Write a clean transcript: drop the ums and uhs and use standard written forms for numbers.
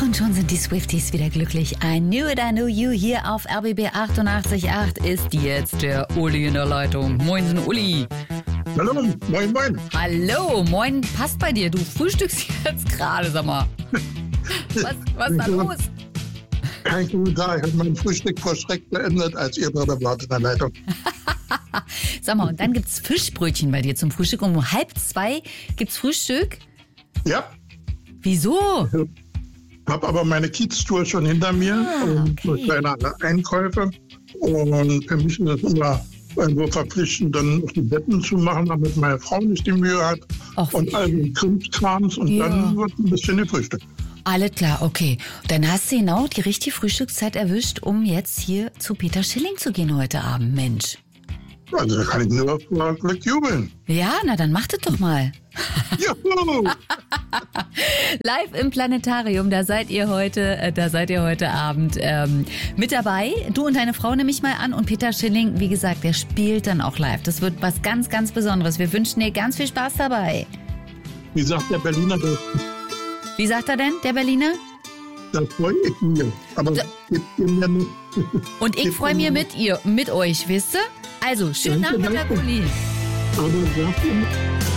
und schon sind die Swifties wieder glücklich. I Knew It, I Knew You hier auf RBB 88.8 ist jetzt der Uli in der Leitung. Moinsen, Uli. Hallo, moin, moin. Hallo, moin, passt bei dir. Du frühstückst jetzt gerade, sag mal. Was ist da los? Kein Kommentar, ich habe mein Frühstück vor Schreck beendet, als ihr gerade wart in der Leitung. Sag mal, und dann gibt's Fischbrötchen bei dir zum Frühstück. Um 1:30 gibt's Frühstück? Ja. Wieso? Ich habe aber meine Kieztour schon hinter mir und so kleine Einkäufe. Und für mich ist es immer irgendwo verpflichtend, dann auch die Betten zu machen, damit meine Frau nicht die Mühe hat. Und all den Krimskrams. Und dann wird ein bisschen gefrühstückt. Alles klar, okay. Dann hast du genau die richtige Frühstückszeit erwischt, um jetzt hier zu Peter Schilling zu gehen heute Abend, Mensch. Also da kann ich nur vor Glück jubeln. Ja, na dann macht es doch mal. Juhu! Live im Planetarium, da seid ihr heute Abend mit dabei. Du und deine Frau nehme ich mal an und Peter Schilling, wie gesagt, der spielt dann auch live. Das wird was ganz, ganz Besonderes. Wir wünschen dir ganz viel Spaß dabei. Wie sagt der Berliner das? Wie sagt er denn, der Berliner? Das freue ich mir. Aber gebt ihr mir nicht. Und ich freue mich mit euch, wisst ihr? Also, schönen Nachmittag, Uli. Aber sagt ihr